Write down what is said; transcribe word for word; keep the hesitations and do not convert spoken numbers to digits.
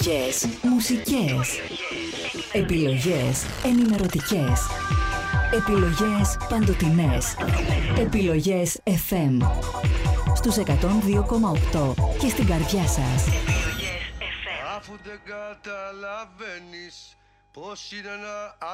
Επιλογές μουσικές. Επιλογές ενημερωτικές. Επιλογές παντοτινές. Επιλογές εφ εμ. Στους εκατόν δύο κόμμα οκτώ και στην καρδιά σας. Αφού δεν καταλαβαίνεις πως είναι να